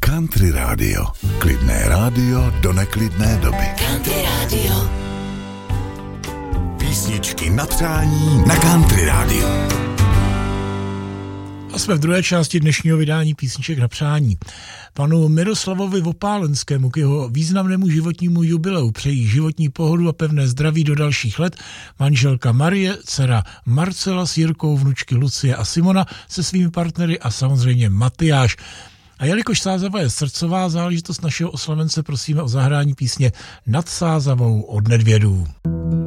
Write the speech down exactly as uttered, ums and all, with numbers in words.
Country Radio. Klidné rádio do neklidné doby. Country Radio. Písničky na přání na Country Radio. A jsme v druhé části dnešního vydání písniček na přání. Panu Miroslavovi Vopálenskému k jeho významnému životnímu jubileu přejí životní pohodu a pevné zdraví do dalších let manželka Marie, dcera Marcela s Jirkou, vnučky Lucie a Simona se svými partnery a samozřejmě Matyáš. A jelikož Sázava je srdcová záležitost našeho oslavence, prosíme o zahrání písně Nad Sázavou od Nedvědů.